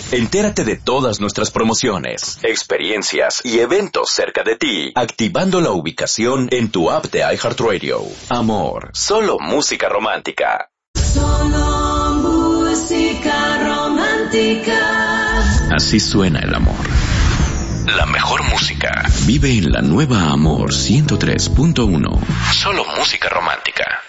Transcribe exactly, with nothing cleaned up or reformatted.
Entérate de todas nuestras promociones, experiencias y eventos cerca de ti, activando la ubicación en tu app de iHeartRadio. Amor, solo música romántica. Solo música romántica. Así suena el amor. La mejor música vive en la nueva Amor ciento tres punto uno. Solo música romántica.